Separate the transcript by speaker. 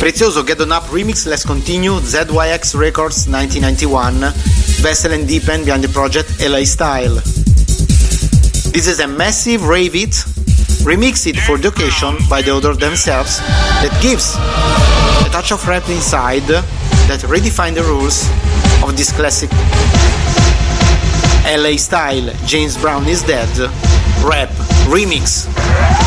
Speaker 1: Prezioso Get On Up remix, let's continue. ZYX Records 1991. Vessel and Deepen behind the project LA Style. This is a massive rave hit, remixed for the occasion by the author themselves, that gives a touch of rap inside that redefine the rules of this classic LA Style James Brown is Dead rap remix.